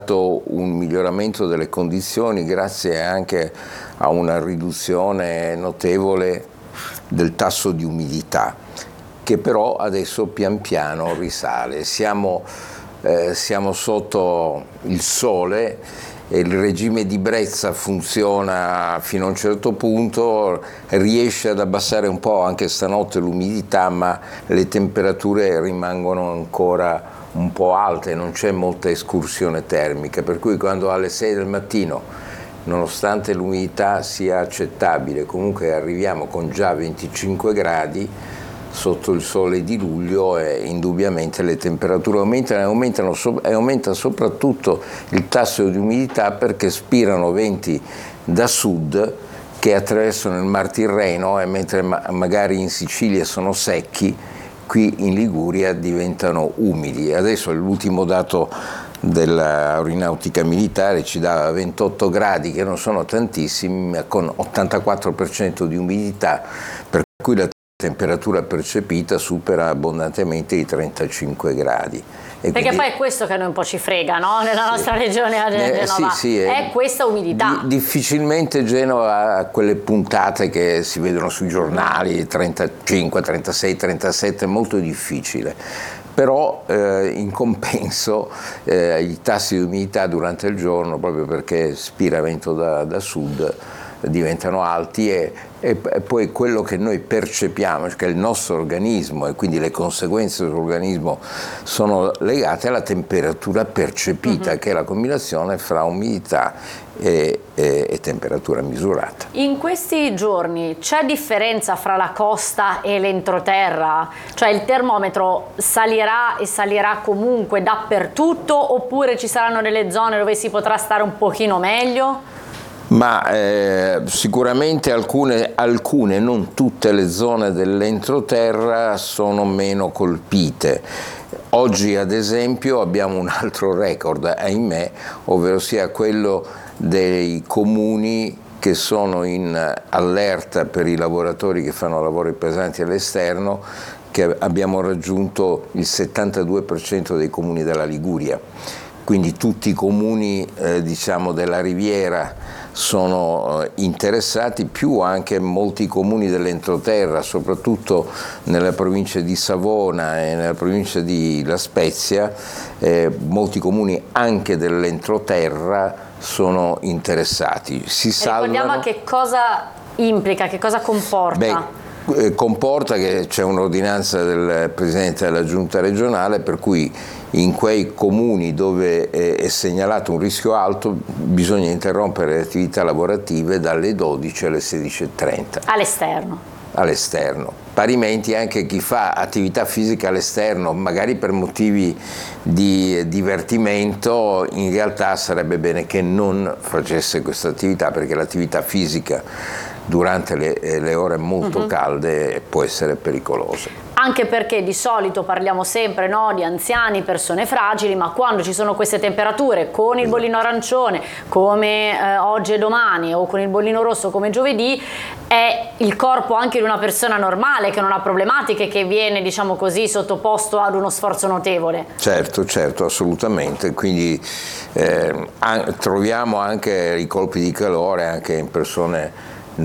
un miglioramento delle condizioni grazie anche a una riduzione notevole del tasso di umidità, che però adesso pian piano risale. Siamo sotto il sole e il regime di brezza funziona fino a un certo punto, riesce ad abbassare un po' anche stanotte l'umidità, ma le temperature rimangono ancora un po' alte, non c'è molta escursione termica, per cui quando alle 6 del mattino, nonostante l'umidità sia accettabile, comunque arriviamo con già 25 gradi sotto il sole di luglio, e indubbiamente le temperature aumentano e aumenta soprattutto il tasso di umidità, perché spirano venti da sud che attraversano il Mar Tirreno, e mentre magari in Sicilia sono secchi, qui in Liguria diventano umidi. Adesso l'ultimo dato dell'aeronautica militare ci dà 28 gradi, che non sono tantissimi, ma con 84% di umidità, per cui la temperatura percepita supera abbondantemente i 35 gradi. Perché quindi, poi è questo che a noi un po' ci frega, no? Nella nostra regione a Genova, è questa umidità. Difficilmente Genova ha quelle puntate che si vedono sui giornali, 35, 36, 37, è molto difficile. Però in compenso i tassi di umidità durante il giorno, proprio perché spira vento da sud, diventano alti, e poi quello che noi percepiamo, che il nostro organismo, e quindi le conseguenze dell'organismo sono legate alla temperatura percepita, che è la combinazione fra umidità e temperatura misurata. In questi giorni c'è differenza fra la costa e l'entroterra? Cioè il termometro salirà e salirà comunque dappertutto, oppure ci saranno delle zone dove si potrà stare un pochino meglio? Ma sicuramente alcune, non tutte le zone dell'entroterra sono meno colpite. Oggi ad esempio abbiamo un altro record, ahimè, ovvero sia quello dei comuni che sono in allerta per i lavoratori che fanno lavori pesanti all'esterno, che abbiamo raggiunto il 72% dei comuni della Liguria. Quindi tutti i comuni diciamo della Riviera sono interessati, più anche molti comuni dell'entroterra, soprattutto nella provincia di Savona e nella provincia di La Spezia. Molti comuni anche dell'entroterra sono interessati. Si salvano. Ricordiamo che cosa implica, che cosa comporta? Comporta che c'è un'ordinanza del Presidente della Giunta regionale per cui in quei comuni dove è segnalato un rischio alto bisogna interrompere le attività lavorative dalle 12 alle 16:30. All'esterno. Parimenti anche chi fa attività fisica all'esterno, magari per motivi di divertimento, in realtà sarebbe bene che non facesse questa attività, perché l'attività fisica durante le ore molto calde può essere pericolosa. Anche perché di solito parliamo sempre, no, di anziani, persone fragili, ma quando ci sono queste temperature con il bollino arancione come oggi e domani, o con il bollino rosso come giovedì, è il corpo anche di una persona normale che non ha problematiche, che viene, diciamo così, sottoposto ad uno sforzo notevole. Certo, assolutamente. Quindi troviamo anche i colpi di calore anche in persone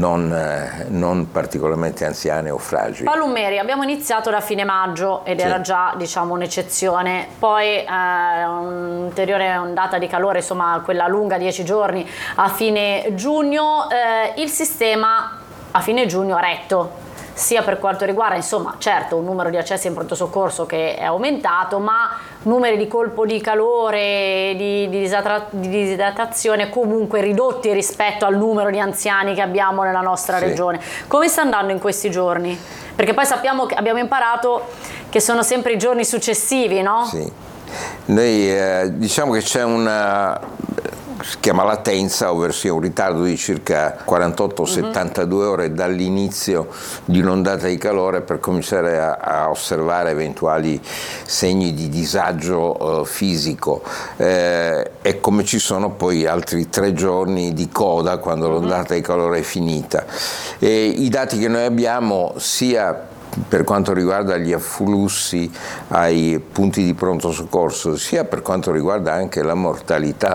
non particolarmente anziane o fragili. Paolo Ummeri, abbiamo iniziato da fine maggio ed era già, diciamo, un'eccezione, poi un'ulteriore ondata di calore, insomma quella lunga, 10 giorni a fine giugno. Il sistema a fine giugno ha retto, sia per quanto riguarda, insomma, certo, un numero di accessi in pronto soccorso che è aumentato, ma numeri di colpo di calore, di disidratazione comunque ridotti rispetto al numero di anziani che abbiamo nella nostra regione. Come sta andando in questi giorni? Perché poi sappiamo che abbiamo imparato che sono sempre i giorni successivi, no? Sì. Noi diciamo che c'è si chiama latenza, ovvero sia un ritardo di circa 48-72 ore dall'inizio di un'ondata di calore per cominciare a osservare eventuali segni di disagio fisico, e come ci sono poi altri 3 giorni di coda quando l'ondata di calore è finita. E i dati che noi abbiamo sia per quanto riguarda gli afflussi ai punti di pronto soccorso, sia per quanto riguarda anche la mortalità